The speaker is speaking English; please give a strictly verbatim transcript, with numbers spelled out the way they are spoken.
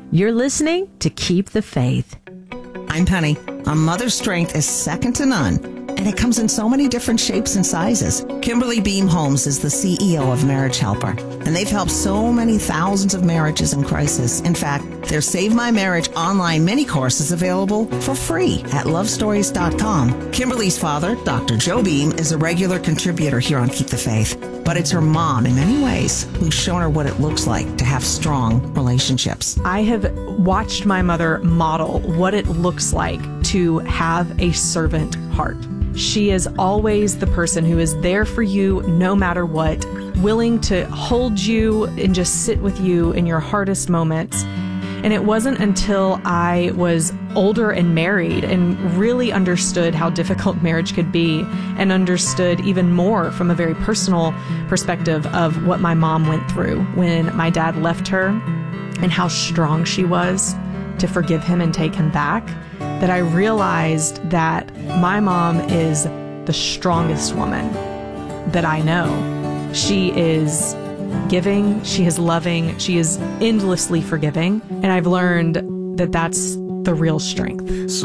You're listening to Keep the Faith. I'm Penny. A mother's strength is second to none, and it comes in so many different shapes and sizes. Kimberly Beam Holmes is the C E O of Marriage Helper, and they've helped so many thousands of marriages in crisis. In fact, their Save My Marriage online mini course is available for free at love stories dot com. Kimberly's father, Doctor Joe Beam, is a regular contributor here on Keep the Faith, but it's her mom in many ways who's shown her what it looks like to have strong relationships. I have watched my mother model what it looks like to have a servant heart. She is always the person who is there for you no matter what, willing to hold you and just sit with you in your hardest moments. And it wasn't until I was older and married and really understood how difficult marriage could be, and understood even more from a very personal perspective of what my mom went through when my dad left her and how strong she was to forgive him and take him back, that I realized that my mom is the strongest woman that I know. She is giving, she is loving, she is endlessly forgiving, and I've learned that that's the real strength. So